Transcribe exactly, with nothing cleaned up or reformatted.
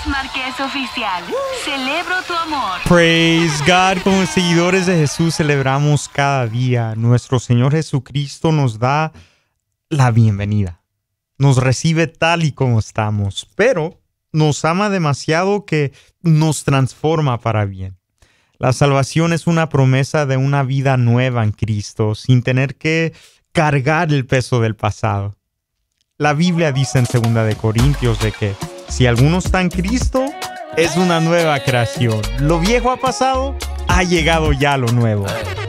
Alex Márquez Oficial. Celebro tu amor. Praise God. Como seguidores de Jesús celebramos cada día. Nuestro Señor Jesucristo nos da la bienvenida. Nos recibe tal y como estamos, pero nos ama demasiado que nos transforma para bien. La salvación es una promesa de una vida nueva en Cristo, sin tener que cargar el peso del pasado. La Biblia dice en segunda de Corintios de que si alguno está en Cristo, es una nueva creación. Lo viejo ha pasado, ha llegado ya lo nuevo.